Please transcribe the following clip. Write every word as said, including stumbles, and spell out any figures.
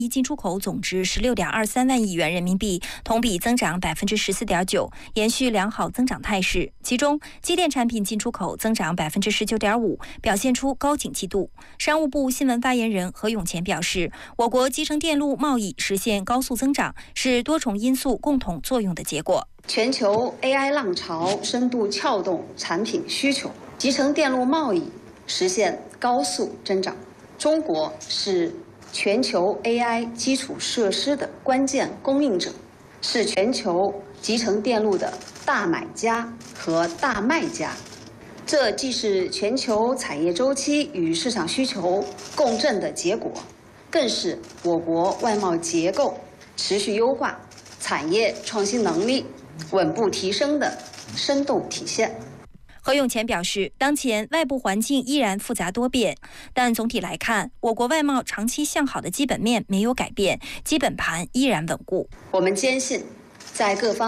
一进出口总值十六点二三万亿元人民币，同比增长百分之十四点九，延续良好增长态势。其中，机电产品进出口增长百分之十九点五，表现出高景气度。商务部新闻发言人何永乾表示，我国集成电路贸易实现高速增长，是多重因素共同作用的结果。 全球 A I 浪潮深度撬动产品需求，集成电路贸易实现高速增长。中国是全球 A I 基础设施的关键供应者，是全球集成电路的大买家和大卖家。这既是全球产业周期与市场需求共振的结果，更是我国外贸结构持续优化、产业创新能力稳步提升的生动体现。 何永乾表示，当前外部环境依然复杂多变，但总体来看，我国外贸长期向好的基本面没有改变，基本盘依然稳固。 我们坚信，在各方